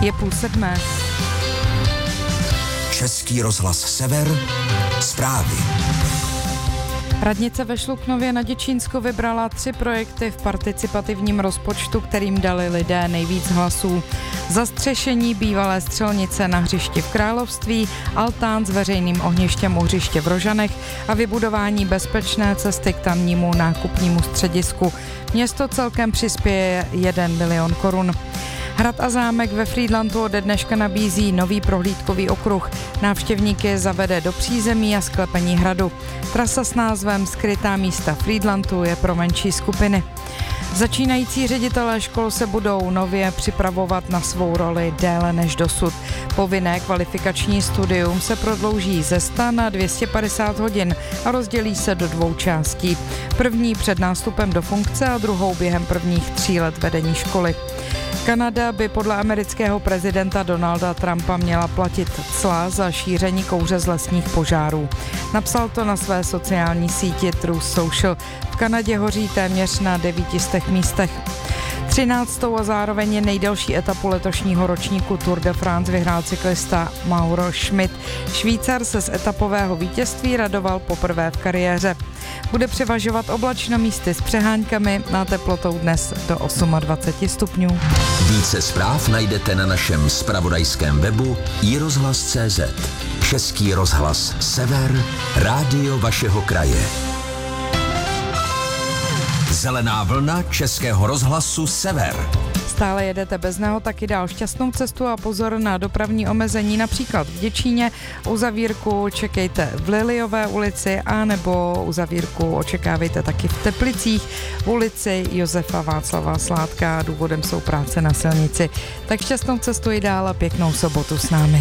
Je 6:30. Český rozhlas Sever, zprávy. Radnice ve Šluknově na Děčínsku vybrala 3 projekty v participativním rozpočtu, kterým dali lidé nejvíc hlasů. Zastřešení bývalé střelnice na hřišti v Království, altán s veřejným ohništěm u hřiště v Rožanech a vybudování bezpečné cesty k tamnímu nákupnímu středisku. Město celkem přispěje 1 milion korun. Hrad a zámek ve Frýdlantu ode dneška nabízí nový prohlídkový okruh. Návštěvníky zavede do přízemí a sklepení hradu. Trasa s názvem Skrytá místa Frýdlantu je pro menší skupiny. Začínající ředitelé škol se budou nově připravovat na svou roli déle než dosud. Povinné kvalifikační studium se prodlouží ze 100 na 250 hodin a rozdělí se do 2 částí. První před nástupem do funkce a druhou během prvních 3 let vedení školy. Kanada by podle amerického prezidenta Donalda Trumpa měla platit cla za šíření kouře z lesních požárů. Napsal to na své sociální síti Truth Social. V Kanadě hoří téměř na 900 místech. 13. a zároveň nejdelší etapu letošního ročníku Tour de France vyhrál cyklista Mauro Schmidt. Švýcar se z etapového vítězství radoval poprvé v kariéře. Bude převažovat oblačno, místy s přeháňkami, na teplotou dnes do 28 stupňů. Více zpráv najdete na našem zpravodajském webu iRozhlas.cz. Český rozhlas Sever, rádio vašeho kraje. Zelená vlna Českého rozhlasu Sever. Stále jedete bez něho, taky dál šťastnou cestu a pozor na dopravní omezení, například v Děčíně. Uzavírku čekejte v Liliové ulici a nebo uzavírku očekávejte taky v Teplicích v ulici Josefa Václava Sládka. Důvodem jsou práce na silnici. Tak šťastnou cestu i dál a pěknou sobotu s námi.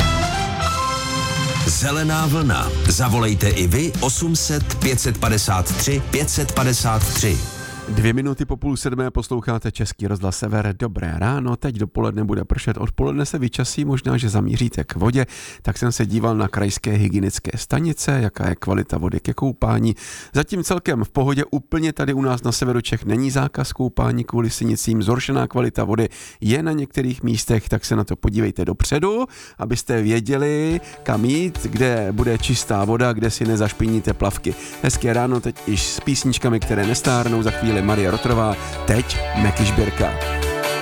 Zelená vlna. Zavolejte i vy 800 553 553. 2 minuty po 6:30 posloucháte Český rozhlas Sever. Dobré ráno, teď dopoledne bude pršet, odpoledne se vyčasí, možná, že zamíříte k vodě, tak jsem se díval na krajské hygienické stanice, jaká je kvalita vody ke koupání. Zatím celkem v pohodě, úplně tady u nás na severu Čech není zákaz koupání kvůli sinicím, zhoršená kvalita vody je na některých místech, tak se na to podívejte dopředu, abyste věděli, kam jít, kde bude čistá voda, kde si nezašpiníte plavky. Hezké ráno teď i s písničkami, které nestárnou, za chvíli Marie Rotrová, teď Meky Žbírka.